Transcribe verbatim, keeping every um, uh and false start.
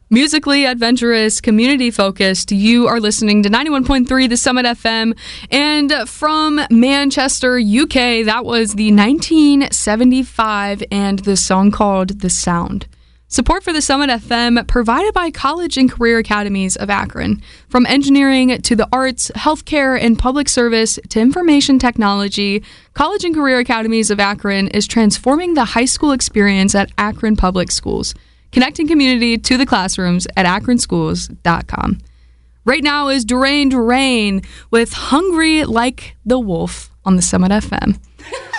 Musically adventurous, community-focused, you are listening to ninety-one point three The Summit F M. And from Manchester, U K, that was the nineteen seventy-five and the song called The Sound. Support for The Summit F M provided by College and Career Academies of Akron. From engineering to the arts, healthcare, and public service to information technology, College and Career Academies of Akron is transforming the high school experience at Akron Public Schools. Connecting community to the classrooms at akron schools dot com. Right now is Duran Duran with Hungry Like the Wolf on the Summit F M.